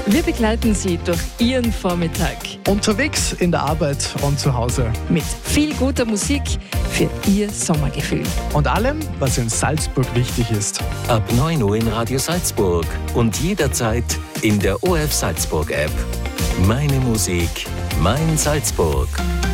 Wir begleiten Sie durch Ihren Vormittag. Unterwegs, in der Arbeit und zu Hause. Mit viel guter Musik für Ihr Sommergefühl. Und allem, was in Salzburg wichtig ist. Ab 9 Uhr in Radio Salzburg und jederzeit in der ORF Salzburg App. Meine Musik, mein Salzburg.